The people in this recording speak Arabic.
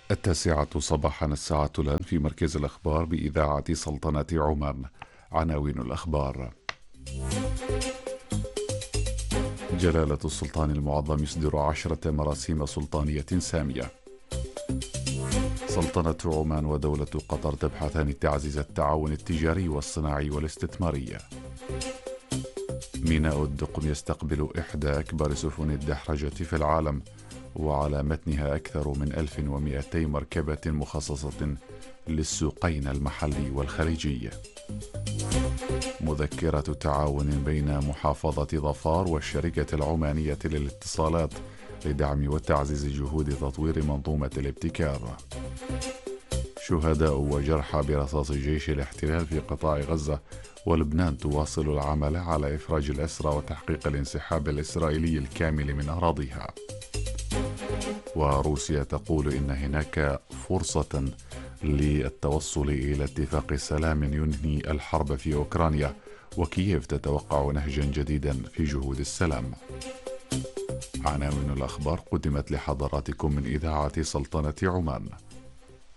9 صباحا الساعة الآن في مركز الأخبار بإذاعة سلطنة عمان. عناوين الأخبار: جلالة السلطان المعظم يصدر 10 مراسيم سلطانية سامية. سلطنة عمان ودولة قطر تبحثان تعزيز التعاون التجاري والصناعي والاستثماري. ميناء الدقم يستقبل إحدى أكبر سفن الدحرجة في العالم، وعلى متنها أكثر من 1200 مركبة مخصصة للسوقين المحلي والخليجي. مذكرة تعاون بين محافظة ظفار والشركة العمانية للاتصالات لدعم وتعزيز جهود تطوير منظومة الابتكار. شهداء وجرحى برصاص جيش الاحتلال في قطاع غزة، ولبنان تواصل العمل على إفراج الأسرى وتحقيق الانسحاب الإسرائيلي الكامل من أراضيها. وروسيا تقول إن هناك فرصة للتوصل إلى اتفاق سلام ينهي الحرب في أوكرانيا، وكييف تتوقع نهجا جديدا في جهود السلام. عناوين الأخبار قدمت لحضراتكم من إذاعة سلطنة عمان.